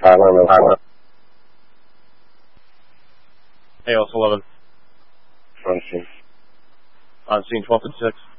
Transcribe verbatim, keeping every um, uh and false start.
five eleven. A O S eleven. On scene. On scene twelve and six.